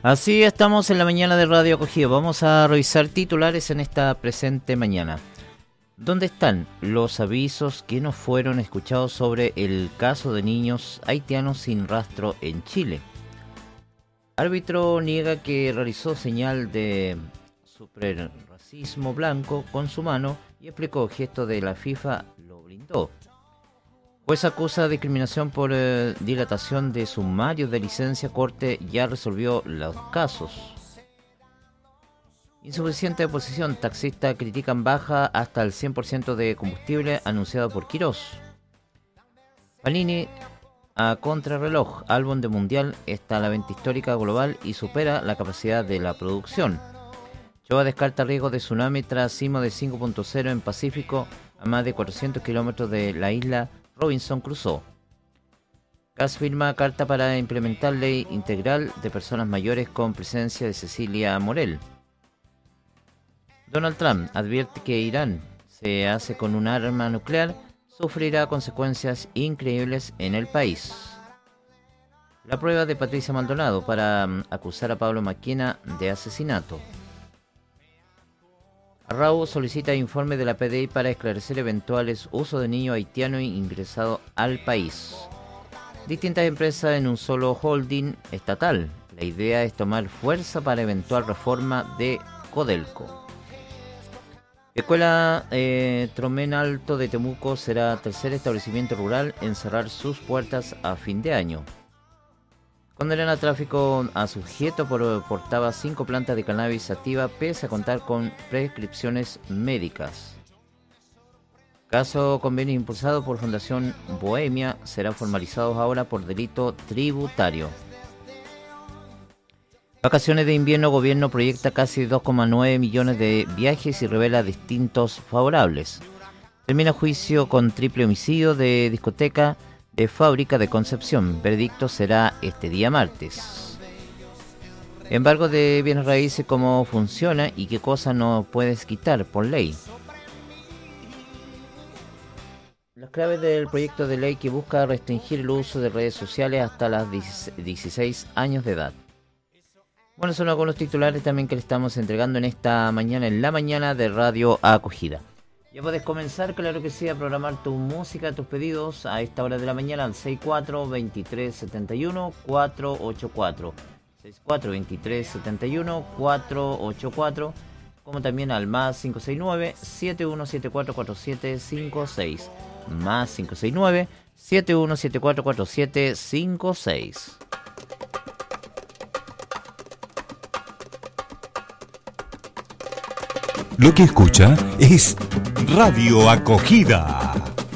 Así estamos en la mañana de Radio Acogida. Vamos a revisar titulares en esta presente mañana. ¿Dónde están los avisos que no fueron escuchados sobre el caso de niños haitianos sin rastro en Chile? Árbitro niega que realizó señal de suprarracismo blanco con su mano y explicó gesto de la FIFA lo blindó. Juez acusa discriminación por dilatación de sumario de licencia. Corte ya resolvió los casos. Insuficiente oposición. Taxistas critican baja hasta el 100% de combustible anunciado por Quirós. Panini a contrarreloj. Álbum de mundial está a la venta histórica global y supera la capacidad de la producción. Showa descarta riesgo de tsunami tras sismo de 5.0 en Pacífico a más de 400 kilómetros de la isla Robinson Crusoe. CAS firma carta para implementar ley integral de personas mayores con presencia de Cecilia Morel. Donald Trump advierte que Irán se hace con un arma nuclear, sufrirá consecuencias increíbles en el país. La prueba de Patricia Maldonado para acusar a Pablo Maquena de asesinato. Arrau solicita informe de la PDI para esclarecer eventuales uso de niño haitiano ingresado al país. Distintas empresas en un solo holding estatal. La idea es tomar fuerza para eventual reforma de Codelco. Escuela Tromén Alto de Temuco será tercer establecimiento rural en cerrar sus puertas a fin de año. Condenan a tráfico a sujeto por portaba 5 plantas de cannabis sativa pese a contar con prescripciones médicas. Caso convenio impulsado por Fundación Bohemia serán formalizados ahora por delito tributario. Vacaciones de invierno. Gobierno proyecta casi 2,9 millones de viajes y revela distintos favorables. Termina juicio con triple homicidio de discoteca de Fábrica de Concepción. Veredicto será este día martes. Embargo de bienes raíces, cómo funciona y qué cosa no puedes quitar por ley. Las claves del proyecto de ley que busca restringir el uso de redes sociales hasta las 16 años de edad. Bueno, son algunos titulares también que le estamos entregando en esta mañana, en la mañana de Radio Acogida. Ya puedes comenzar, claro que sí, a programar tu música, tus pedidos a esta hora de la mañana al 64-2371-484. 64-2371-484, como también al más 569-7174-4756. Más 569-7174-4756. Lo que escucha es Radio Acogida.